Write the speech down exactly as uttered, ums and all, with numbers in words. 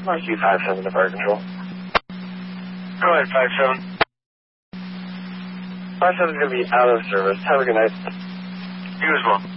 Marcy five seven to fire control. Go ahead, five seven. five seven's going to be out of service. Have a good night. You as well.